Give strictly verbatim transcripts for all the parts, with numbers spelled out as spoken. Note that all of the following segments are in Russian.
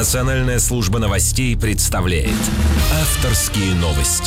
Национальная служба новостей представляет авторские новости.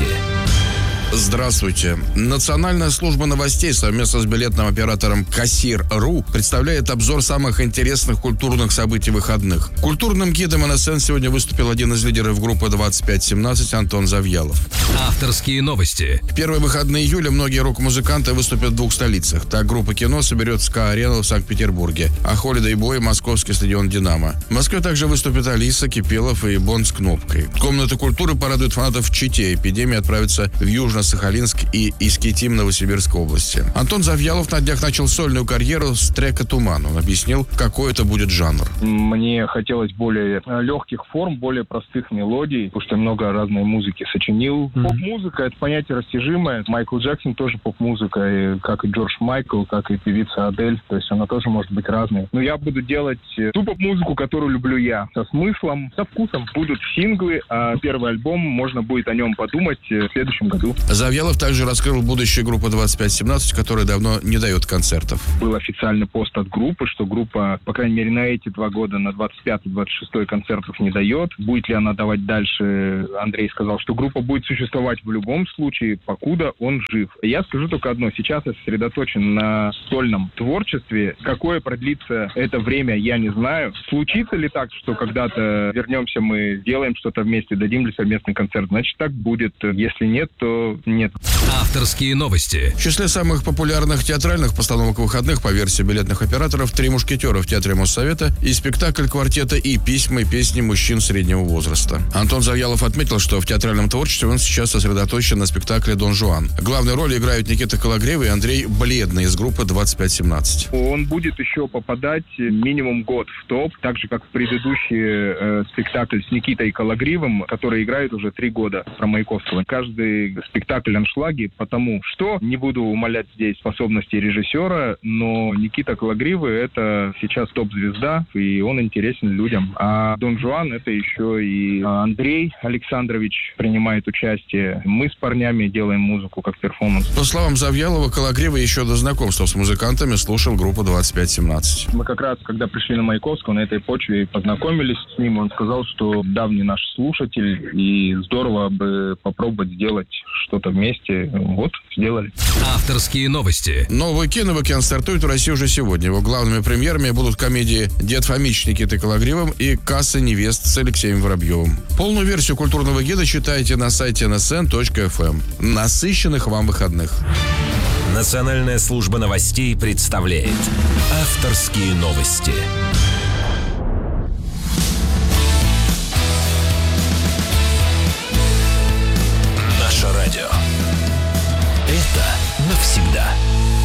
Здравствуйте. Национальная служба новостей совместно с билетным оператором Кассир.ру представляет обзор самых интересных культурных событий выходных. Культурным гидом эн эс эн сегодня выступил один из лидеров группы двадцать пять семнадцать Антон Завьялов. Авторские новости. В первые выходные июля многие рок-музыканты выступят в двух столицах. Так, группа «Кино» соберет СКА-арену в Санкт-Петербурге, а Holiday Boy – московский стадион «Динамо». В Москве также выступят Алиса, Кипелов и Бонд с Кнопкой. Комната культуры порадует фанатов в Чите. «Эпидемия» отправится в Южно-Сахалинск и Искитим Новосибирской области. Антон Завьялов на днях начал сольную карьеру с трека «Туман». Он объяснил, какой это будет жанр. Мне хотелось более легких форм, более простых мелодий, потому что я много разной музыки сочинил. Mm-hmm. Поп-музыка — это понятие растяжимое. Майкл Джексон тоже поп-музыка, как и Джордж Майкл, как и певица Адель. То есть она тоже может быть разной. Но я буду делать ту поп-музыку, которую люблю я. Со смыслом, со вкусом. Будут синглы, а первый альбом, можно будет о нем подумать в следующем году. Завьялов также раскрыл будущее группы двадцать пять семнадцать, которая давно не дает концертов. Был официальный пост от группы, что группа, по крайней мере, на эти два года, на двадцать пятый двадцать шестой концертов не дает. Будет ли она давать дальше? Андрей сказал, что группа будет существовать в любом случае, покуда он жив. Я скажу только одно. Сейчас я сосредоточен на сольном творчестве. Какое продлится это время, я не знаю. Случится ли так, что когда-то вернемся, мы сделаем что-то вместе, дадим ли совместный концерт? Значит, так будет. Если нет, то нет. Авторские новости. В числе самых популярных театральных постановок выходных по версии билетных операторов «Три мушкетера» в Театре Моссовета и спектакль квартета «И письма и песни мужчин среднего возраста». Антон Завьялов отметил, что в театральном творчестве он сейчас сосредоточен на спектакле «Дон Жуан». Главные роли играют Никита Кологрев и Андрей Бледный из группы двадцать пять семнадцать. Он будет еще попадать минимум год в топ, так же, как в предыдущий э, спектакль с Никитой Кологривым, который играет уже три года, про Маяковского. Каждый спектакль аншлаги, потому что, не буду умалять здесь способности режиссера, но Никита Кологривый — это сейчас топ-звезда, и он интересен людям. А Дон Жуан — это еще и Андрей Александрович принимает участие. Мы с парнями делаем музыку как перформанс. По словам Завьялова, Кологрива еще до знакомства с музыкантами слушал группу двадцать пять семнадцать. Мы как раз, когда пришли на Маяковского, на этой почве познакомились с ним. Он сказал, что давний наш слушатель, и здорово бы попробовать сделать что-то вместе. Вот, сделали. Авторские новости. Новый кино-уикенд стартует в России уже сегодня. Его главными премьерами будут комедии «Дед Фомич» с Никитой Кологривым и «Касса невест» с Алексеем Воробьевым. Полную версию культурного гида читайте на сайте эн эс эн точка эф эм. Насыщенных вам выходных. Национальная служба новостей представляет авторские новости.